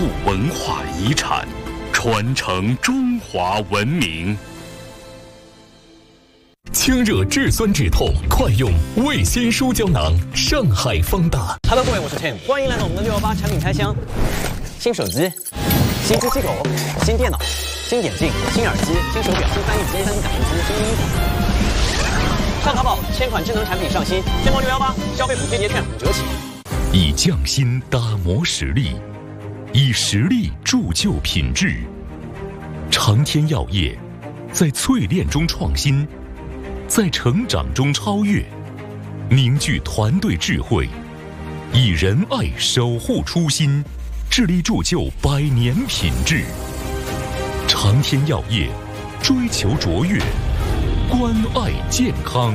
护文化遗产，传承中华文明。清热治酸止痛，快用味仙舒胶囊，上海方大。 Hello， 各位，我是 Tim， 欢迎来到我们的618产品开箱。新手机、新机器狗、新电脑、新眼镜、新耳机、新手表、新翻译机、3D 打印机、新衣服。上淘宝，1000款智能产品上新，天猫618消费补贴节券5折起。 以匠心打磨实力，以实力铸就品质。长天药业在淬炼中创新，在成长中超越，凝聚团队智慧，以仁爱守护初心，致力铸就100年品质。长天药业追求卓越，关爱健康。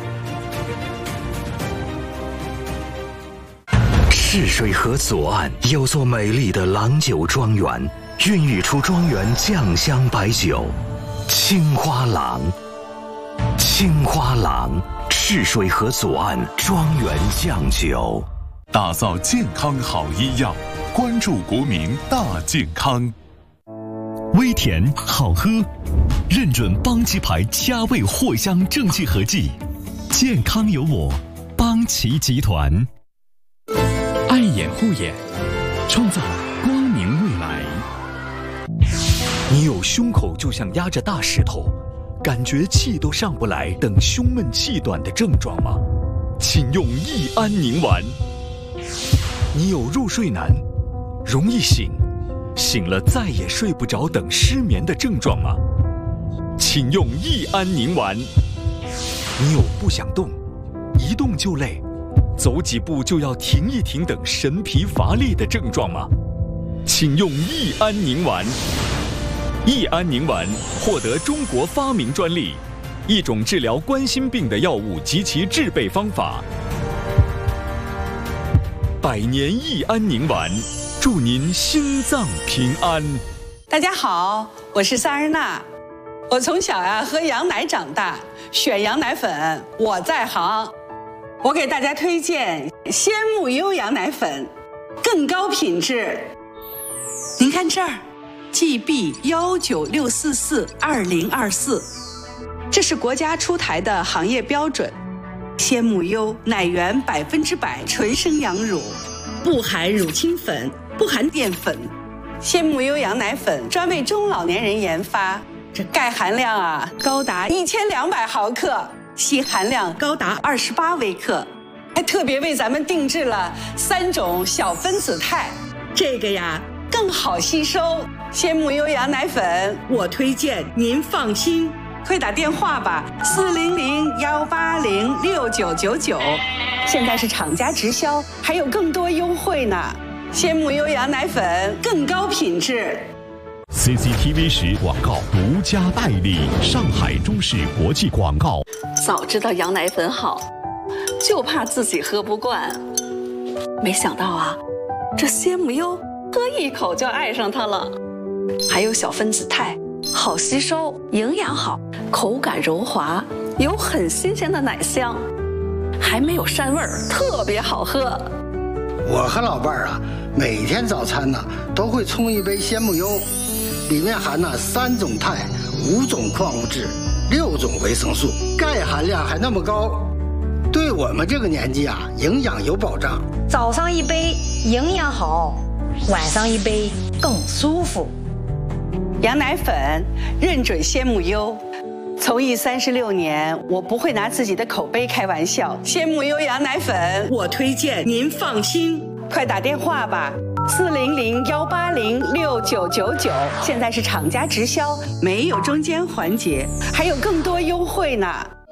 泗水河左岸有座美丽的郎酒庄园，孕育出庄园酱香白酒青花郎。青花郎，泗水河左岸庄园酱酒， 打造健康好医药，关注国民大健康。 微甜好喝，认准邦奇牌佳味藿香正气合剂，健康有我，邦奇集团。 爱眼护眼，创造光明未来。 你有胸口就像压着大石头，感觉气都上不来等胸闷气短的症状吗？请用益安宁丸。你有入睡难，容易醒，醒了再也睡不着等失眠的症状吗？请用益安宁丸。你有不想动，一动就累，走几步就要停一停等神疲乏力的症状吗？请用益安宁丸。益安宁丸获得中国发明专利，一种治疗冠心病的药物及其制备方法。100年益安宁丸，祝您心脏平安。 大家好，我是萨日娜。我从小喝羊奶长大，选羊奶粉我在行。我给大家推荐鲜木优羊奶粉，更高品质。您看这儿，GB196442024，这是国家出台的行业标准。鲜木优奶源100%纯生羊乳，不含乳清粉，不含淀粉。鲜木优羊奶粉专为中老年人研发，这钙含量高达1200毫克，硒含量高达28微克，还特别为咱们定制了3种小分子肽，这个更好吸收。鲜木优羊奶粉，我推荐您放心，快打电话吧，400-180-6999，现在是厂家直销，还有更多优惠呢。鲜木优羊奶粉更高品质。 CCTV 10广告独家代理，上海中视国际广告。 早知道羊奶粉好，就怕自己喝不惯。没想到这鲜木优喝一口就爱上它了。还有小分子肽，好吸收，营养好，口感柔滑，有很新鲜的奶香，还没有膻味儿，特别好喝。 我和老伴儿每天早餐都会冲一杯鲜木优，里面含3种肽、5种矿物质、6种维生素，钙含量还那么高，对我们这个年纪营养有保障。 早上一杯营养好，晚上一杯更舒服。 羊奶粉认准鲜木优，从艺36年，我不会拿自己的口碑开玩笑。鲜木优羊奶粉，我推荐您放心，快打电话吧，400-180-6999，现在是厂家直销，没有中间环节，还有更多优惠呢。